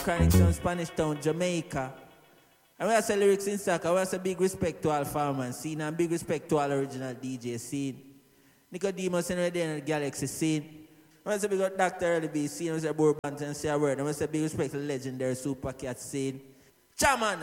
Chronic Town, Spanish Town, Jamaica. And we have some lyrics in soccer. We have some big respect to all farmers scene and big respect to all original DJ scene. Nicodemus and Redden and the Galaxy scene. I want to say big up Dr. Early B scene. I want to say Bourbon and say a word. I want to say big respect to the legendary Super Cat scene. Chairman,